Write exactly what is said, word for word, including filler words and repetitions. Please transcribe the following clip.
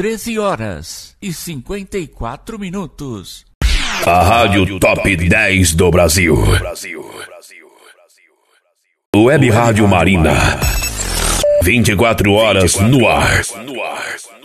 treze horas e cinquenta e quatro minutos. A Rádio Top dez do Brasil. Web Rádio Marina. vinte e quatro horas no ar.